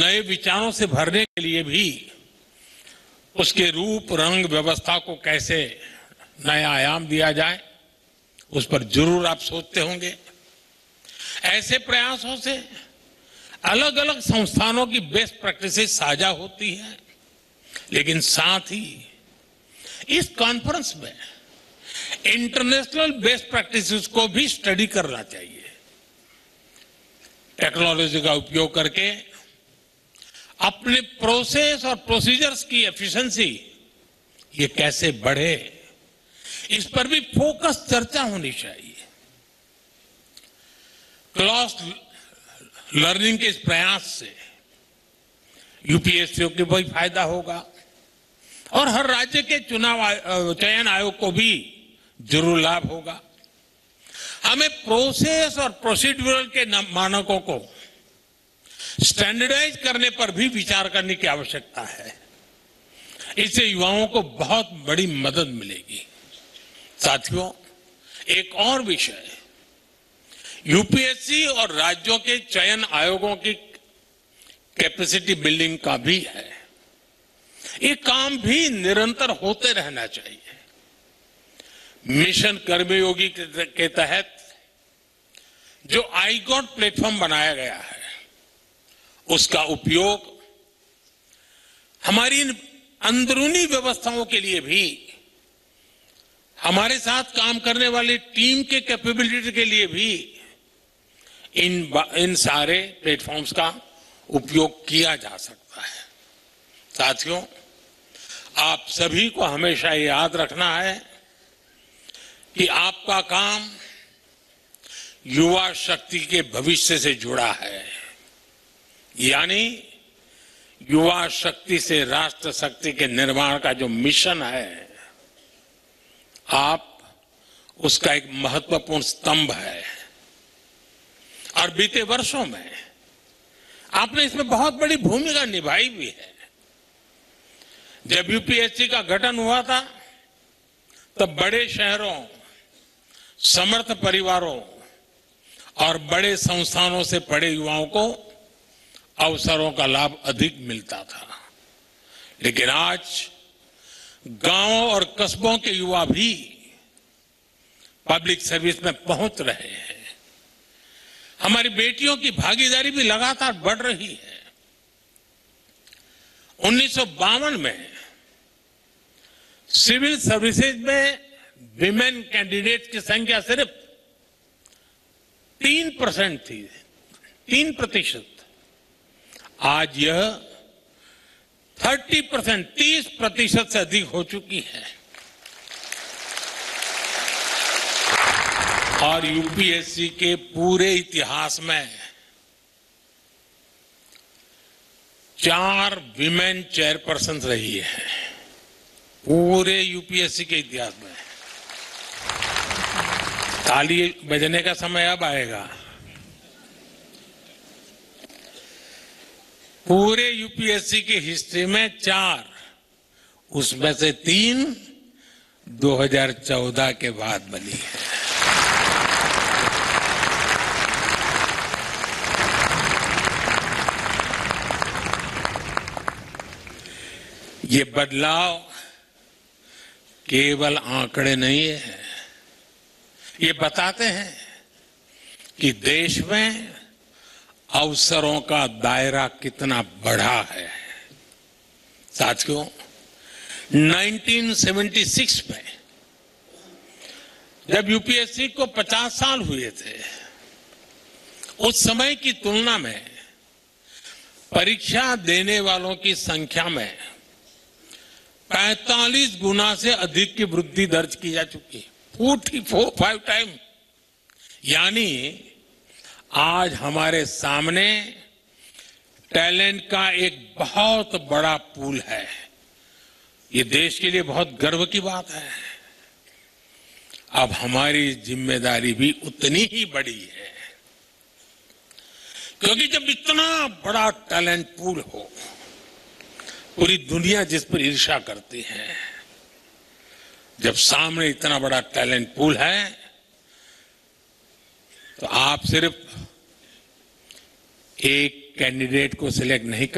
नए विचारों से भरने के लिए भी उसके रूप रंग व्यवस्था को कैसे नया आयाम दिया जाए, उस पर जरूर आप सोचते होंगे। ऐसे प्रयासों से अलग अलग संस्थानों की बेस्ट प्रैक्टिसेस साझा होती हैं, लेकिन साथ ही इस कॉन्फ्रेंस में इंटरनेशनल बेस्ट प्रैक्टिसेस को भी स्टडी करना चाहिए। टेक्नोलॉजी का उपयोग करके अपने प्रोसेस और प्रोसीजर्स की एफिशिएंसी ये कैसे बढ़े, इस पर भी फोकस चर्चा होनी चाहिए। क्रॉस लर्निंग के इस प्रयास से यूपीएससी को भी फायदा होगा और हर राज्य के चयन आयोग को भी जरूर लाभ होगा। हमें प्रोसेस और प्रोसीड्यूरल के मानकों को स्टैंडर्डाइज करने पर भी विचार करने की आवश्यकता है। इससे युवाओं को बहुत बड़ी मदद मिलेगी। साथियों, एक और विषय यूपीएससी और राज्यों के चयन आयोगों की कैपेसिटी बिल्डिंग का भी है। ये काम भी निरंतर होते रहना चाहिए। मिशन कर्मयोगी के तहत जो आईगॉट प्लेटफॉर्म बनाया गया है, उसका उपयोग हमारी अंदरूनी व्यवस्थाओं के लिए भी, हमारे साथ काम करने वाली टीम के कैपेबिलिटी के लिए भी इन सारे प्लेटफॉर्म्स का उपयोग किया जा सकता है। साथियों, आप सभी को हमेशा याद रखना है कि आपका काम युवा शक्ति के भविष्य से जुड़ा है, यानी युवा शक्ति से राष्ट्र शक्ति के निर्माण का जो मिशन है, आप उसका एक महत्वपूर्ण स्तंभ है। और बीते वर्षों में आपने इसमें बहुत बड़ी भूमिका निभाई भी है। जब यूपीएससी का गठन हुआ था, तब बड़े शहरों, समर्थ परिवारों और बड़े संस्थानों से पढ़े युवाओं को अवसरों का लाभ अधिक मिलता था। लेकिन आज गांवों और कस्बों के युवा भी पब्लिक सर्विस में पहुंच रहे हैं। हमारी बेटियों की भागीदारी भी लगातार बढ़ रही है। 1952 में सिविल सर्विसेज में विमेन कैंडिडेट की संख्या सिर्फ 3% थी, 3%। आज यह 30%, 30% से अधिक हो चुकी है। और यूपीएससी के पूरे इतिहास में 4 विमेन चेयरपर्सन रही है, पूरे यूपीएससी के इतिहास में। ताली बजने का समय अब आएगा। पूरे यूपीएससी की हिस्ट्री में 4, उसमें से 3 2014 के बाद बनी है। ये बदलाव केवल आंकड़े नहीं है, ये बताते हैं कि देश में अवसरों का दायरा कितना बढ़ा है। साथियों, 1976 में जब यूपीएससी को 50 साल हुए थे, उस समय की तुलना में परीक्षा देने वालों की संख्या में 45 गुना से अधिक की वृद्धि दर्ज की जा चुकी है, 45 टाइम। यानी आज हमारे सामने टैलेंट का एक बहुत बड़ा पूल है। ये देश के लिए बहुत गर्व की बात है। अब हमारी जिम्मेदारी भी उतनी ही बड़ी है, क्योंकि जब इतना बड़ा टैलेंट पूल हो, पूरी दुनिया जिस पर ईर्ष्या करती है, जब सामने इतना बड़ा टैलेंट पूल है, तो आप सिर्फ एक कैंडिडेट को सिलेक्ट नहीं